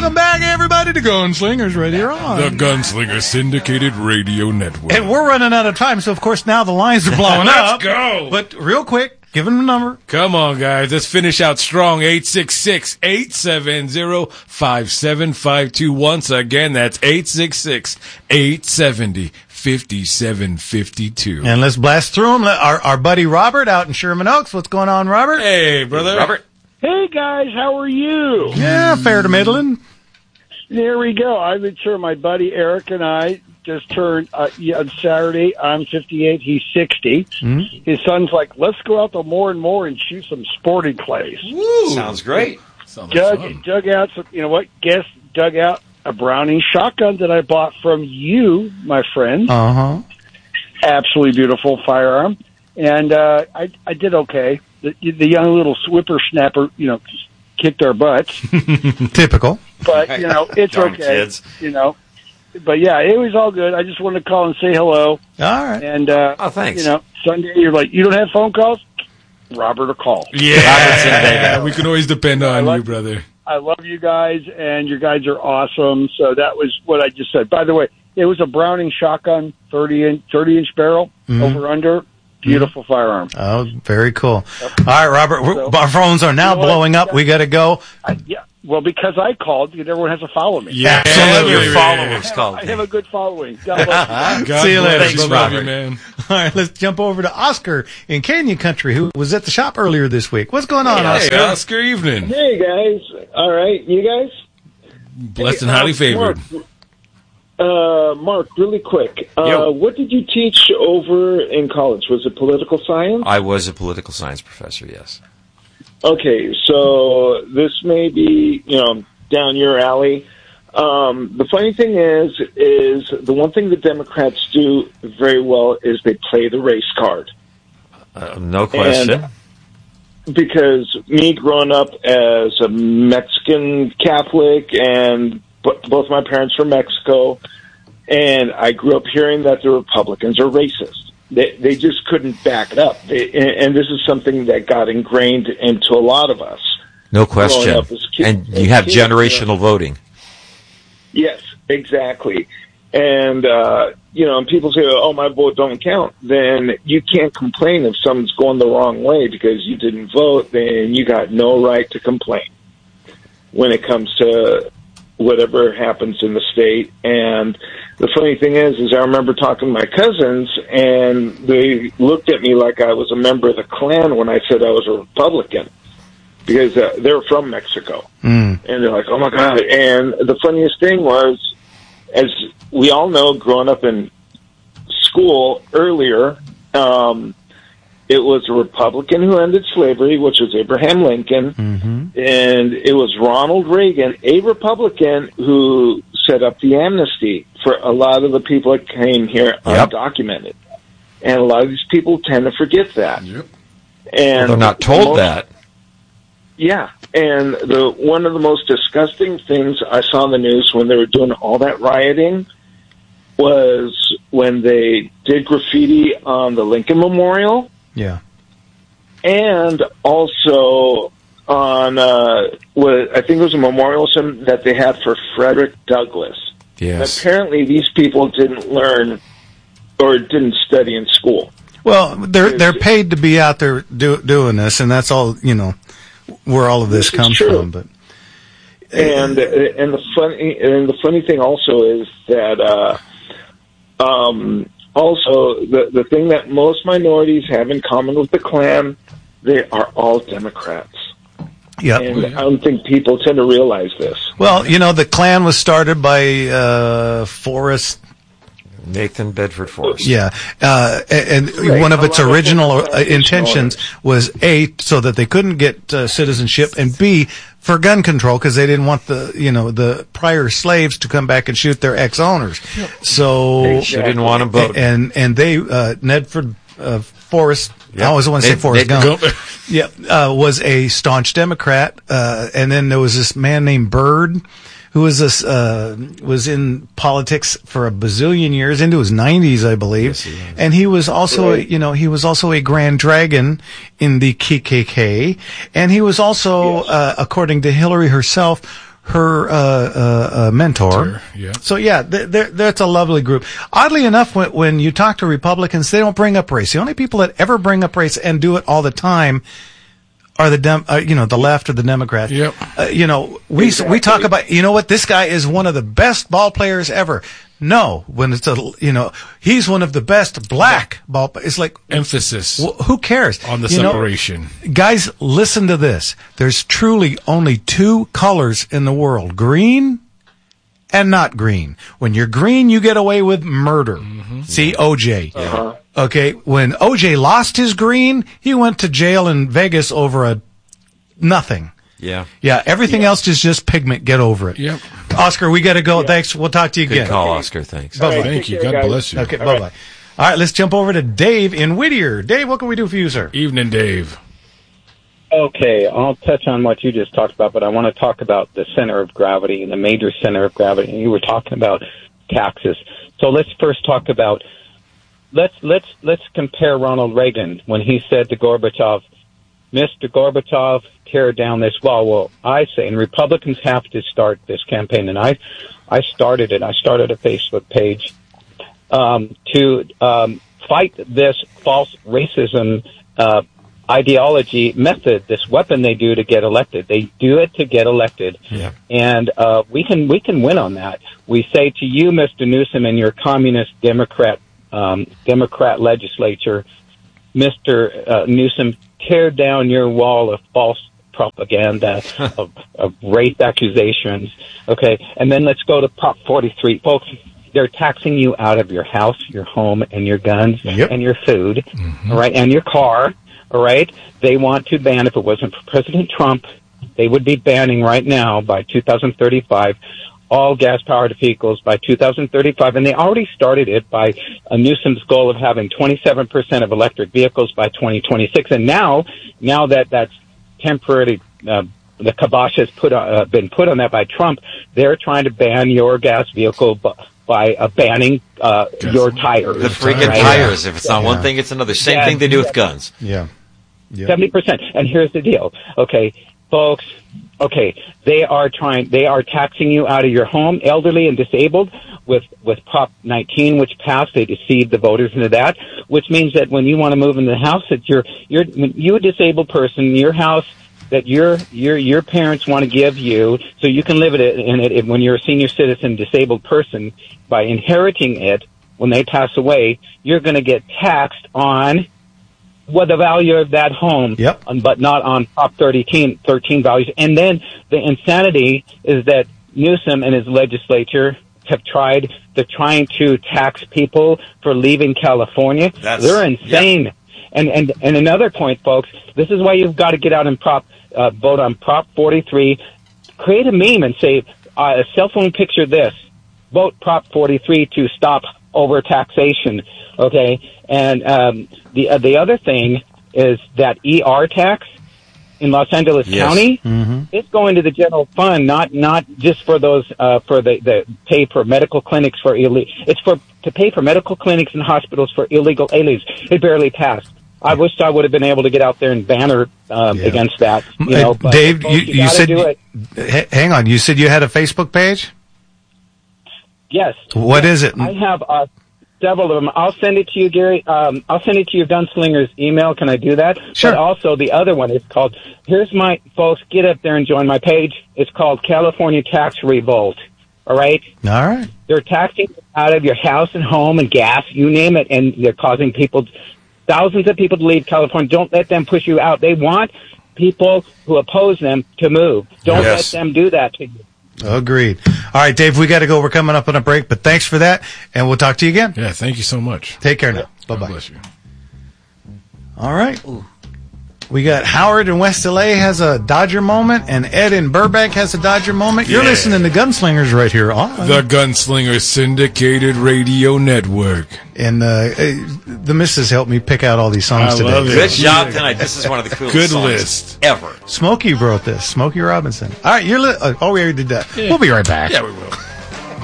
Welcome back, everybody, to Gunslingers Radio on The Gunslinger Syndicated Radio Network. And we're running out of time, so of course now the lines are blowing up. Let's go. But real quick, give them a number. Come on, guys. Let's finish out strong. 866-870-5752. Once again, that's 866-870-5752. And let's blast through them. Our buddy Robert out in Sherman Oaks. What's going on, Robert? Hey, brother. Robert. Hey guys, how are you? Yeah, fair to middling. There we go. I've been sure my buddy Eric and I just turned on Saturday. I'm 58. He's 60. Mm-hmm. His son's like, let's go out to More and More and shoot some sporting clays. Woo. Sounds great. Dug out some. You know what? Guess dug out a Browning shotgun that I bought from you, my friend. Absolutely beautiful firearm, and I did okay. The young little whippersnapper, kicked our butts. Typical. But, it's Darn okay. Kids. But, yeah, it was all good. I just wanted to call and say hello. All right. And, thanks. Sunday, you're like, you don't have phone calls? Robert will call. Yeah. We can always depend on you, brother. I love you guys, and your guys are awesome. So that was what I just said. By the way, it was a Browning shotgun, 30-inch barrel, over-under. Beautiful firearm. Oh, very cool. All right, Robert, our phones are now blowing up. We got to go. Well, because I called, everyone has to follow me. Yeah, absolutely. Your followers called. I have a good following. God bless you. See you later. Thanks, Robert. Man. All right, let's jump over to Oscar in Canyon Country, who was at the shop earlier this week. What's going on, Oscar? Hey, Oscar, evening. Hey, guys. All right, you guys? Blessed and highly favored. Mark, really quick. What did you teach over in college? Was it political science? I was a political science professor, yes. Okay, so this may be, down your alley. The funny thing is the one thing the Democrats do very well is they play the race card. No question. And because me growing up as a Mexican Catholic and both my parents from Mexico, and I grew up hearing that the Republicans are racist. They just couldn't back it up. And this is something that got ingrained into a lot of us. No question. And you have generational voting. Yes, exactly. And, and people say, oh, my vote don't count. Then you can't complain if someone's going the wrong way because you didn't vote. Then you got no right to complain when it comes to whatever happens in the state. And the funny thing is I remember talking to my cousins, and they looked at me like I was a member of the Klan when I said I was a Republican, because they're from Mexico. And they're like, oh, my God. And the funniest thing was, as we all know, growing up in school earlier, it was a Republican who ended slavery, which was Abraham Lincoln, and it was Ronald Reagan, a Republican, who set up the amnesty for a lot of the people that came here undocumented. And a lot of these people tend to forget that. And they're not told that. Yeah, and one of the most disgusting things I saw in the news when they were doing all that rioting was when they did graffiti on the Lincoln Memorial. Yeah. And also on what I think it was a memorial that they had for Frederick Douglass. Yes. Apparently these people didn't learn or didn't study in school. Well, they're paid to be out there doing this, and that's all, where all of this comes from. But and the funny thing also is that also the thing that most minorities have in common with the Klan, they are all Democrats. Yeah, and I don't think people tend to realize this. Well, the Klan was started by Forrest. Nathan Bedford Forrest. Yeah, and one of its original intentions was A, so that they couldn't get citizenship, and B, for gun control, because they didn't want the prior slaves to come back and shoot their ex-owners. Yep. So they didn't want them voting. And they Nedford Forrest. Yep. I always want to say Forrest Gump. Was a staunch Democrat, and then there was this man named Byrd, who was in politics for a bazillion years, into his 90s, I believe. Yes, and he was also, he was also a Grand Dragon in the KKK, and he was also, according to Hillary herself, her mentor. Yeah. So yeah, that's a lovely group. Oddly enough, when you talk to Republicans, they don't bring up race. The only people that ever bring up race and do it all the time are the left or the Democrats. Yep. We talk about, what, this guy is one of the best ball players ever. No, when it's he's one of the best black ball players. It's like emphasis. Who cares on the separation? Guys, listen to this. There's truly only two colors in the world: green and not green. When you're green, you get away with murder. Mm-hmm. See, OJ. Uh-huh. Okay, when OJ lost his green, he went to jail in Vegas over a nothing. Yeah. Yeah, everything else is just pigment. Get over it. Yep. Oscar, we got to go. Yeah. Thanks. We'll talk to you again. Good call, Oscar. Thanks. Bye-bye. Thank you. God bless you. Okay, bye-bye. All right, let's jump over to Dave in Whittier. Dave, what can we do for you, sir? Evening, Dave. Okay, I'll touch on what you just talked about, but I want to talk about the center of gravity, the major center of gravity. You were talking about taxes. So let's first talk about let's compare Ronald Reagan when he said to Gorbachev, "Mr. Gorbachev, tear down this wall." Well, I say, and Republicans have to start this campaign, and I started it. I started a Facebook page to fight this false racism ideology method, this weapon they do to get elected. They do it to get elected. Yeah. And we can win on that. We say to you, Mr. Newsom, and your communist Democrat legislature, Mr. Newsom, tear down your wall of false propaganda, of race accusations. Okay, and then let's go to Prop 43. Folks, they're taxing you out of your house, your home, and your guns, yep, and your food, all right, and your car, all right? They want to ban, if it wasn't for President Trump, they would be banning right now by 2035 all gas-powered vehicles by 2035, and they already started it by Newsom's goal of having 27% of electric vehicles by 2026. And now that that's temporarily, the kibosh has been put on that by Trump, they're trying to ban your gas vehicle by banning your tires. The freaking tires. If it's not one thing, it's another. Same thing they do with guns. Yeah. 70%. And here's the deal. Okay, folks. Okay, they are taxing you out of your home, elderly and disabled, with Prop 19, which passed. They deceived the voters into that, which means that when you want to move into the house that you're a disabled person, your house that your parents want to give you, so you can live in it when you're a senior citizen disabled person, by inheriting it when they pass away, you're going to get taxed on the value of that home, yep, but not on Prop 13 values. And then the insanity is that Newsom and his legislature have tried to tax people for leaving California. They're insane. Yep. And another point, folks, this is why you've got to get out and vote on Prop 43. Create a meme and say, a cell phone picture this. Vote Prop 43 to stop overtaxation. Okay, and the other thing is that ER tax in Los Angeles County, it's going to the general fund, not just for those for the pay for medical clinics for illegal. It's to pay for medical clinics and hospitals for illegal aliens. It barely passed. I wish I would have been able to get out there and banner against that. But Dave, you said hang on. You said you had a Facebook page? Yes. What is it? I have several of them. I'll send it to you, Gary. I'll send it to your Gunslinger's email. Can I do that? Sure. But also the other one is called, folks, get up there and join my page. It's called California Tax Revolt. All right? All right. They're taxing out of your house and home and gas, you name it, and they're causing thousands of people to leave California. Don't let them push you out. They want people who oppose them to move. Don't let them do that to you. Agreed. All right, Dave, we got to go. We're coming up on a break, but thanks for that, and we'll talk to you again. Yeah, thank you so much. Take care now. Bye-bye. God bless you. All right. We got Howard in West LA has a Dodger moment, and Ed in Burbank has a Dodger moment. You're listening to Gunslingers right here on the Gunslinger Syndicated Radio Network. And the missus helped me pick out all these songs today. Love it. Good job tonight. This is one of the coolest songs ever. Smokey wrote this. Smokey Robinson. All right, we already did that. Yeah. We'll be right back. Yeah, we will.